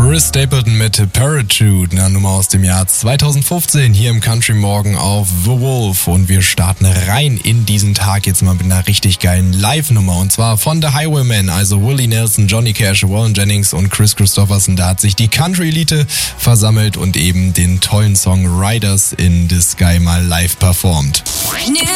Chris Stapleton mit Parachute, eine Nummer aus dem Jahr 2015 hier im Country Morgen auf The Wolf. Und wir starten rein in diesen Tag jetzt mal mit einer richtig geilen Live-Nummer. Und zwar von The Highwaymen, also Willie Nelson, Johnny Cash, Waylon Jennings und Chris Christopherson. Da hat sich die Country-Elite versammelt und eben den tollen Song Riders in the Sky mal live performt.